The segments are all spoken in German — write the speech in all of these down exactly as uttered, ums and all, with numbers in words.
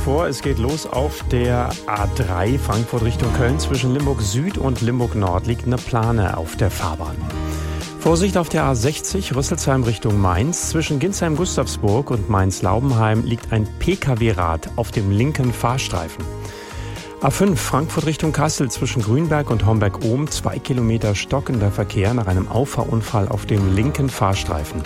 vor. Es geht los auf der A drei Frankfurt Richtung Köln. Zwischen Limburg Süd und Limburg Nord liegt eine Plane auf der Fahrbahn. Vorsicht auf der A sechzig Rüsselsheim Richtung Mainz. Zwischen Ginsheim-Gustavsburg und Mainz-Laubenheim liegt ein P K W-Rad auf dem linken Fahrstreifen. A fünf Frankfurt Richtung Kassel. Zwischen Grünberg und Homberg-Ohm zwei Kilometer stockender Verkehr nach einem Auffahrunfall auf dem linken Fahrstreifen.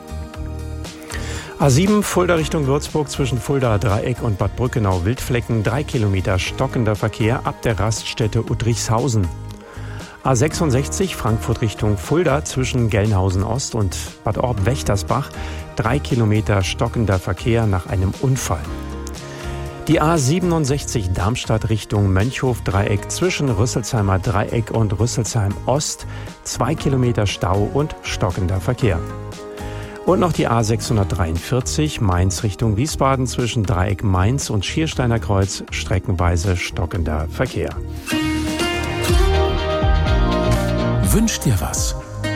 A sieben Fulda Richtung Würzburg. Zwischen Fulda Dreieck und Bad Brückenau-Wildflecken drei Kilometer stockender Verkehr ab der Raststätte Uttrichshausen. A sechsundsechzig Frankfurt Richtung Fulda. Zwischen Gelnhausen Ost und Bad Orb-Wächtersbach drei Kilometer stockender Verkehr nach einem Unfall. Die A siebenundsechzig Darmstadt Richtung Mönchhof-Dreieck. Zwischen Rüsselsheimer Dreieck und Rüsselsheim Ost zwei Kilometer Stau und stockender Verkehr. Und noch die A sechshundertdreiundvierzig Mainz Richtung Wiesbaden. Zwischen Dreieck Mainz und Schiersteiner Kreuz streckenweise stockender Verkehr. Wünsch dir was?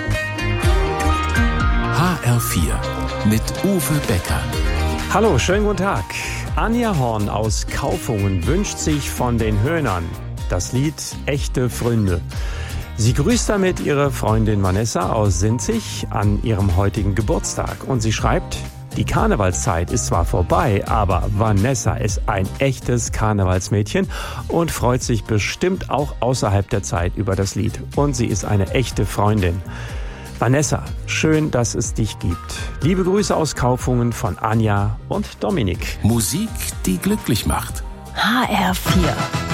H R vier mit Uwe Becker. Hallo, schönen guten Tag. Anja Horn aus Kaufungen wünscht sich von den Höhnern das Lied Echte Freunde. Sie grüßt damit ihre Freundin Vanessa aus Sinzig an ihrem heutigen Geburtstag. Und sie schreibt, die Karnevalszeit ist zwar vorbei, aber Vanessa ist ein echtes Karnevalsmädchen und freut sich bestimmt auch außerhalb der Zeit über das Lied. Und sie ist eine echte Freundin. Vanessa, schön, dass es dich gibt. Liebe Grüße aus Kaufungen von Anja und Dominik. Musik, die glücklich macht. H R vier